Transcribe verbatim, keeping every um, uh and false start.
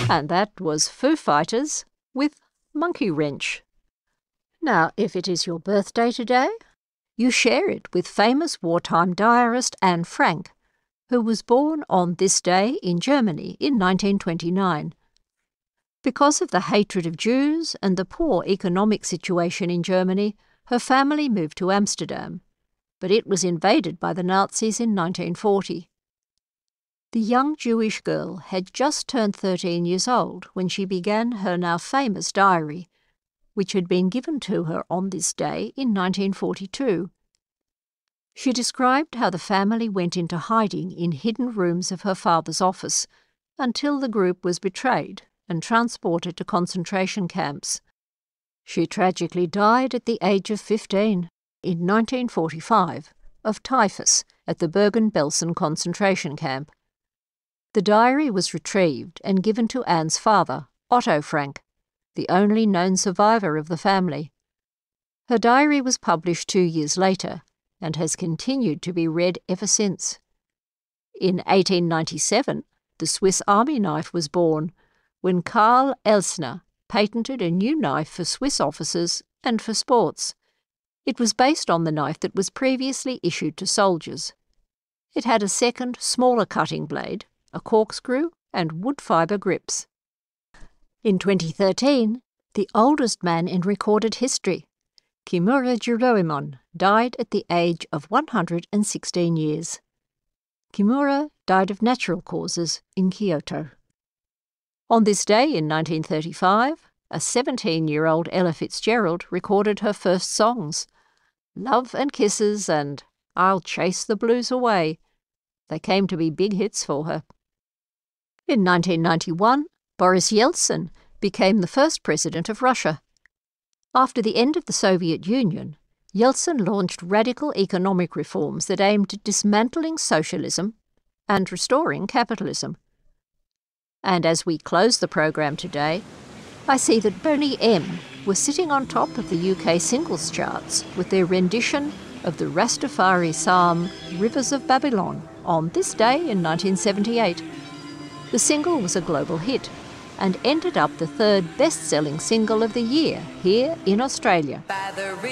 And that was Foo Fighters with Monkey Wrench. Now, if it is your birthday today, you share it with famous wartime diarist Anne Frank, who was born on this day in Germany in nineteen twenty-nine. Because of the hatred of Jews and the poor economic situation in Germany, her family moved to Amsterdam, but it was invaded by the Nazis in nineteen forty. The young Jewish girl had just turned thirteen years old when she began her now famous diary, which had been given to her on this day in nineteen forty-two. She described how the family went into hiding in hidden rooms of her father's office until the group was betrayed and transported to concentration camps. She tragically died at the age of fifteen in nineteen forty-five of typhus at the Bergen-Belsen concentration camp. The diary was retrieved and given to Anne's father, Otto Frank, the only known survivor of the family. Her diary was published two years later and has continued to be read ever since. In eighteen ninety-seven, the Swiss Army knife was born when Karl Elsner patented a new knife for Swiss officers and for sports. It was based on the knife that was previously issued to soldiers. It had a second, smaller cutting blade, a corkscrew, and wood fibre grips. In twenty thirteen, the oldest man in recorded history, Kimura Juroimon, died at the age of one hundred sixteen years. Kimura died of natural causes in Kyoto. On this day in nineteen thirty-five, a seventeen-year-old Ella Fitzgerald recorded her first songs, Love and Kisses and I'll Chase the Blues Away. They came to be big hits for her. In nineteen ninety-one, Boris Yeltsin became the first president of Russia. After the end of the Soviet Union, Yeltsin launched radical economic reforms that aimed at dismantling socialism and restoring capitalism. And as we close the program today, I see that Boney M were sitting on top of the U K singles charts with their rendition of the Rastafari psalm Rivers of Babylon on this day in nineteen seventy-eight. The single was a global hit and ended up the third best-selling single of the year here in Australia.